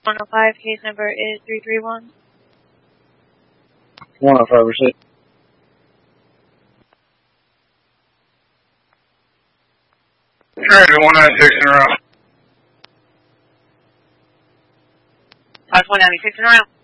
105, case number is 331. 105 receipt. Roger, 196 in a row. 196 in a row.